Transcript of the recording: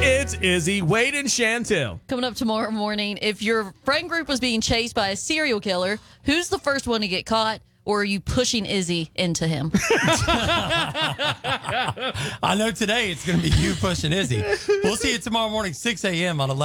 It's Izzy, Wade, and Chantel. Coming up tomorrow morning, if your friend group was being chased by a serial killer, who's the first one to get caught? Or are you pushing Izzy into him? I know today it's going to be you pushing Izzy. We'll see you tomorrow morning, 6 a.m. on 11.